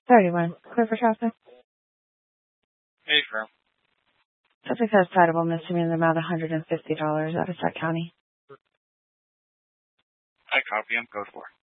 31. Clear for traffic. Hey, firm. Subject has citable misdemeanor amount $150 out of Sac County. I copy him. Go for it.